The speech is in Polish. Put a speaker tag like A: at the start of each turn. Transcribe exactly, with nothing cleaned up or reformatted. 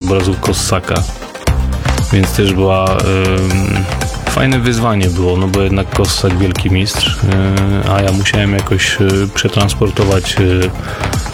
A: obrazu Kossaka, więc też była y, fajne wyzwanie było, no bo jednak Kossak wielki mistrz, y, a ja musiałem jakoś y, przetransportować y,